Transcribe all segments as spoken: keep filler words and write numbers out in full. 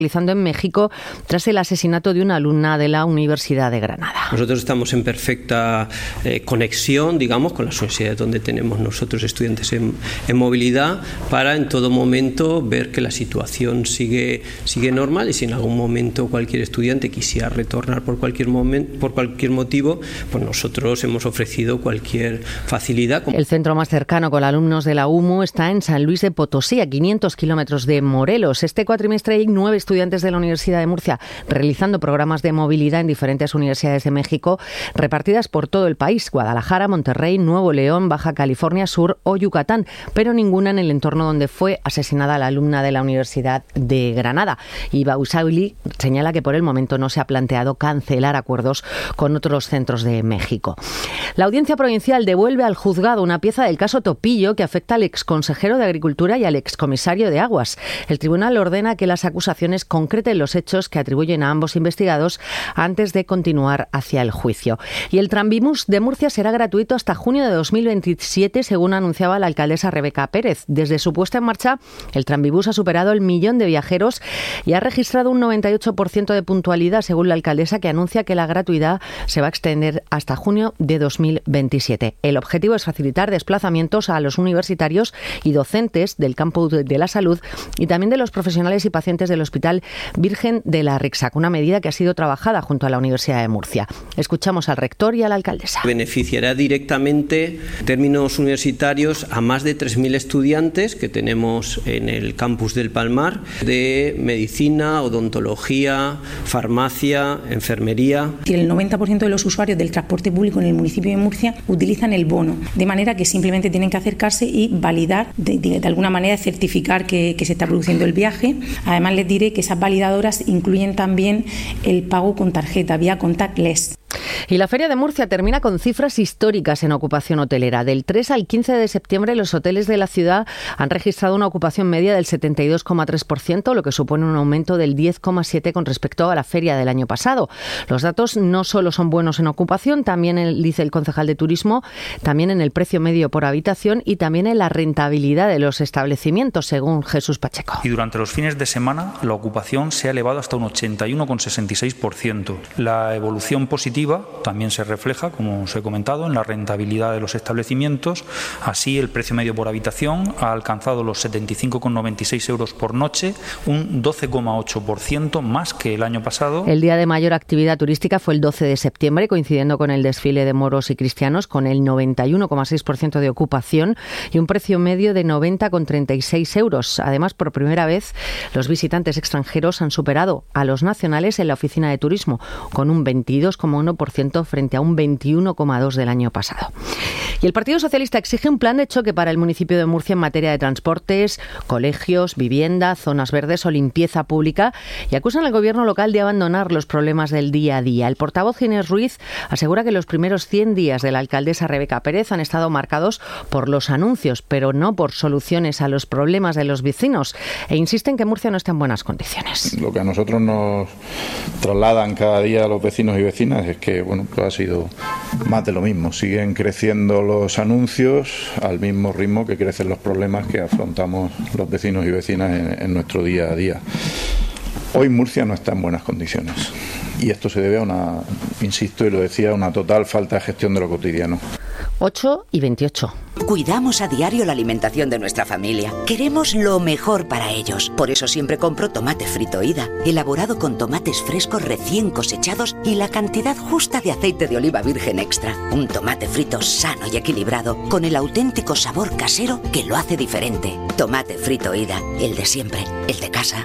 realizando en México tras el asesinato de una alumna de la Universidad de Granada. Nosotros estamos en perfecta eh, conexión, digamos, con las universidades donde tenemos nosotros estudiantes en, en movilidad para en todo momento ver que la situación sigue, sigue normal y si en algún momento cualquier estudiante quisiera retornar por cualquier momento, por cualquier motivo, pues nosotros hemos ofrecido cualquier facilidad. El centro más cercano con alumnos de la U M U está en San Luis de Potosí, a quinientos kilómetros de Morelos. Este cuatrimestre hay nueve estudiantes de la Universidad de Murcia realizando programas de movilidad en diferentes universidades de México repartidas por todo el país: Guadalajara, Monterrey, Nuevo León, Baja California Sur o Yucatán, pero ninguna en el entorno donde fue asesinada la alumna de la Universidad de Granada. Y Bausauli señala que por el momento no se ha planteado cancelar acuerdos con otros centros de México. La Audiencia Provincial devuelve al juzgado una pieza del caso Topillo que afecta al exconsejero de Agricultura y al excomisario de Aguas. El tribunal ordena que las acusaciones concreten los hechos que atribuyen a ambos investigados antes de continuar hacia el juicio. Y el Tranvimús de Murcia será gratuito hasta junio de dos mil veintisiete, según anunciaba la alcaldesa Rebeca Pérez. Desde su puesta en marcha, el Tranvimús ha superado el millón de viajeros y ha registrado un noventa y ocho por ciento de puntualidad, según la alcaldesa, que anuncia que la gratuidad se va a extender hasta junio de dos mil veintisiete. El objetivo es facilitar desplazamientos a los universitarios y docentes del campo de la salud y también de los profesionales y pacientes del Hospital Virgen de la Rixac, una medida que ha sido trabajada junto a la Universidad de Murcia. Escuchamos al rector y a la alcaldesa. Beneficiará directamente en términos universitarios a más de tres mil estudiantes que tenemos en el campus del Palmar de medicina, odontología, farmacia, enfermería. El noventa por ciento de los usuarios del transporte público en el municipio de Murcia utilizan el bono, de manera que simplemente tienen que acercarse y validar, de, de, de alguna manera certificar que, que se está produciendo el viaje. Además les diré que esas validadoras incluyen también el pago con tarjeta vía contactless. Y la Feria de Murcia termina con cifras históricas en ocupación hotelera. Del tres al quince de septiembre, los hoteles de la ciudad han registrado una ocupación media del setenta y dos coma tres por ciento, lo que supone un aumento del diez coma siete por ciento con respecto a la feria del año pasado. Los datos no solo son buenos en ocupación, también el, dice el concejal de Turismo, también en el precio medio por habitación y también en la rentabilidad de los establecimientos, según Jesús Pacheco. Y durante los fines de semana, la ocupación se ha elevado hasta un ochenta y uno coma sesenta y seis por ciento. La evolución positiva también se refleja, como os he comentado, en la rentabilidad de los establecimientos. Así, el precio medio por habitación ha alcanzado los setenta y cinco coma noventa y seis euros por noche, un doce coma ocho por ciento más que el año pasado. El día de mayor actividad turística fue el doce de septiembre, coincidiendo con el desfile de moros y cristianos, con el noventa y uno coma seis por ciento de ocupación y un precio medio de noventa coma treinta y seis euros. Además, por primera vez, los visitantes extranjeros han superado a los nacionales en la oficina de turismo, con un veintidós coma uno por ciento frente a un veintiuno coma dos por ciento del año pasado. Y el Partido Socialista exige un plan de choque para el municipio de Murcia en materia de transportes, colegios, vivienda, zonas verdes o limpieza pública y acusan al gobierno local de abandonar los problemas del día a día. El portavoz Ginés Ruiz asegura que los primeros cien días de la alcaldesa Rebeca Pérez han estado marcados por los anuncios, pero no por soluciones a los problemas de los vecinos, e insiste en que Murcia no está en buenas condiciones. Lo que a nosotros nos trasladan cada día a los vecinos y vecinas es que bueno, pues ha sido más de lo mismo. Siguen creciendo los anuncios al mismo ritmo que crecen los problemas que afrontamos los vecinos y vecinas en, en nuestro día a día. Hoy Murcia no está en buenas condiciones y esto se debe a una, insisto y lo decía, a una total falta de gestión de lo cotidiano. ocho y veintiocho. Cuidamos a diario la alimentación de nuestra familia. Queremos lo mejor para ellos. Por eso siempre compro tomate frito Ida, elaborado con tomates frescos recién cosechados y la cantidad justa de aceite de oliva virgen extra. Un tomate frito sano y equilibrado, con el auténtico sabor casero que lo hace diferente. Tomate frito Ida, el de siempre, el de casa.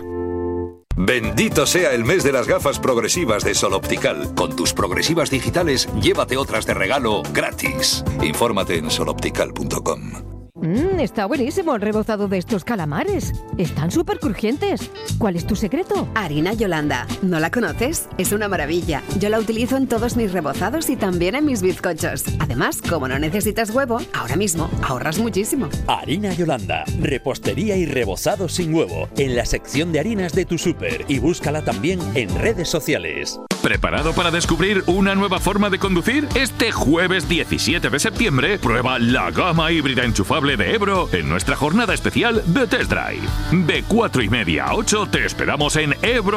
Bendito sea el mes de las gafas progresivas de Sol Optical. Con tus progresivas digitales, llévate otras de regalo gratis. Infórmate en sol optical punto com. Mmm, está buenísimo el rebozado de estos calamares. Están súper crujientes. ¿Cuál es tu secreto? Harina Yolanda. ¿No la conoces? Es una maravilla. Yo la utilizo en todos mis rebozados y también en mis bizcochos. Además, como no necesitas huevo, ahora mismo ahorras muchísimo. Harina Yolanda. Repostería y rebozado sin huevo. En la sección de harinas de tu súper. Y búscala también en redes sociales. ¿Preparado para descubrir una nueva forma de conducir? Este jueves diecisiete de septiembre, prueba la gama híbrida enchufable de Ebro en nuestra jornada especial de Test Drive. De cuatro y media a ocho te esperamos en Ebro